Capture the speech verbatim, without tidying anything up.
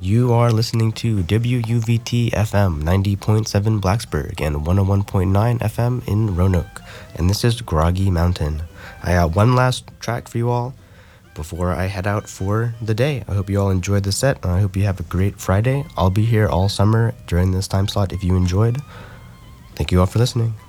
You are listening to W U V T F M ninety point seven Blacksburg and one oh one point nine F M in Roanoke. And this is Groggy Mountain. I got one last track for you all before I head out for the day. I hope you all enjoyed the set, and I hope you have a great Friday. I'll be here all summer during this time slot if you enjoyed. Thank you all for listening.